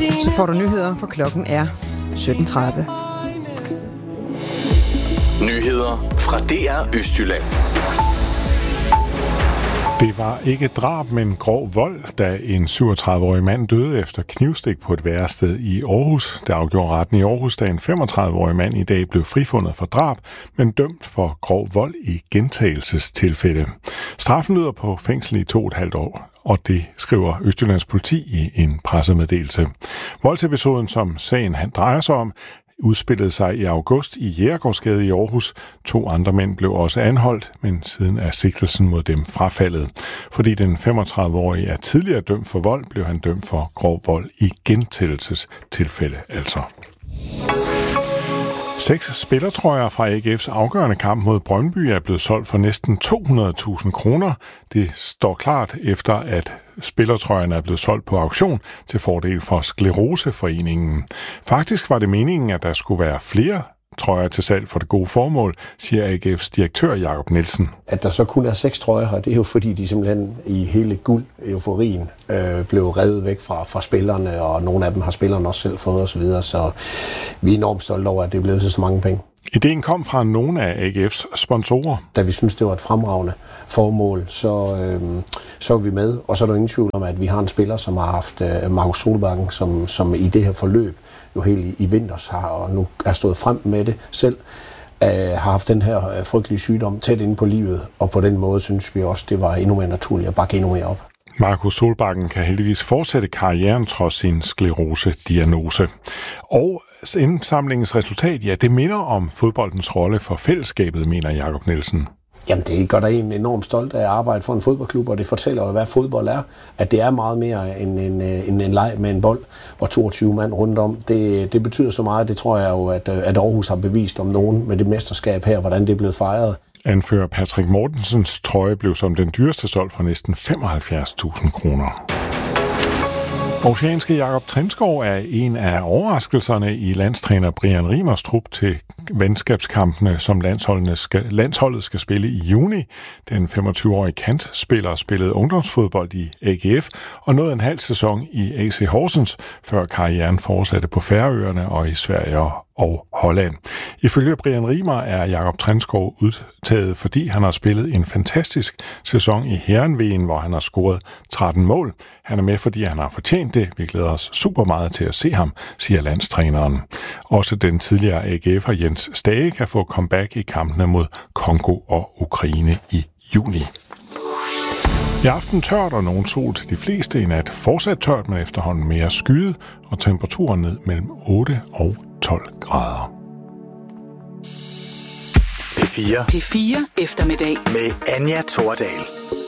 Så får du nyheder, for klokken er 17:30. Nyheder fra DR Østjylland. Det var ikke drab, men grov vold, da en 37-årig mand døde efter knivstik på et værested i Aarhus. Det afgjorde retten i Aarhus, da en 35-årig mand i dag blev frifundet for drab, men dømt for grov vold i gentagelsestilfælde. Straffen lyder på fængsel i 2,5 år. Og det skriver Østjyllands politi i en pressemeddelelse. Voldsepisoden, som sagen drejer sig om, udspillede sig i august i Jægergårdsgade i Aarhus. 2 andre mænd blev også anholdt, men siden er sigtelsen mod dem frafaldet. Fordi den 35-årige er tidligere dømt for vold, blev han dømt for grov vold i gentagelsestilfælde altså. 6 spillertrøjer fra AGF's afgørende kamp mod Brøndby er blevet solgt for næsten 200.000 kroner. Det står klart efter, at spillertrøjerne er blevet solgt på auktion til fordel for Skleroseforeningen. Faktisk var det meningen, at der skulle være flere trøjer til salg for det gode formål, siger AGF's direktør Jakob Nielsen. At der så kun er 6 trøjer her, det er jo fordi, de simpelthen i hele guld-euforien blev revet væk fra spillerne, og nogle af dem har spillerne også selv fået osv., så vi er enormt stolte over, at det er blevet så mange penge. Ideen kom fra nogle af AGF's sponsorer. Da vi synes det var et fremragende formål, så var vi med, og så er der ingen tvivl om, at vi har en spiller, som har haft Markus Solbakken, som i det her forløb jo helt i vinters har, og nu er stået frem med det selv, har haft den her frygtelige sygdom tæt inde på livet, og på den måde synes vi også, det var endnu mere naturligt at bakke endnu mere op. Markus Solbakken kan heldigvis fortsætte karrieren trods sin sklerose-diagnose. Og indsamlingens resultat, ja, det minder om fodboldens rolle for fællesskabet, mener Jakob Nielsen. Jamen, det gør der en enormt stolt af at arbejde for en fodboldklub, og det fortæller jo, hvad fodbold er. At det er meget mere end en leg med en bold og 22 mand rundt om. Det betyder så meget, det tror jeg jo, at Aarhus har bevist om nogen med det mesterskab her, hvordan det er blevet fejret. Anfører Patrick Mortensens trøje blev som den dyreste solgt for næsten 75.000 kroner. Oceanske Jakob Trinskov er en af overraskelserne i landstræner Brian Riemers trup til venskabskampene, som landsholdet skal spille i juni. Den 25-årige kantspiller spillede ungdomsfodbold i AGF og nåede en halv sæson i AC Horsens, før karrieren fortsatte på Færøerne og i Sverige og Holland. Ifølge Brian Riemer er Jakob Trinskov udtaget, fordi han har spillet en fantastisk sæson i Herrenveen, hvor han har scoret 13 mål. Han er med, fordi han har fortjent det. Vi glæder os super meget til at se ham, siger landstræneren. Også den tidligere AGF'er Jens Stage kan få comeback i kampene mod Kongo og Ukraine i juni. I aften tørt og nogen sol til de fleste. I nat fortsat tørt, men efterhånden mere skyet, og temperaturen ned mellem 8 og 12 grader. P4 eftermiddag med Anja Thordal.